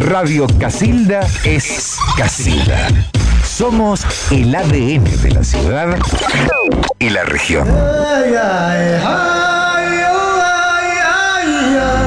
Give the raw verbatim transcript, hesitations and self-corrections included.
Radio Casilda es Casilda. Somos el A D N de la ciudad y la región. Ay, ay, ay, ay, ay, ay.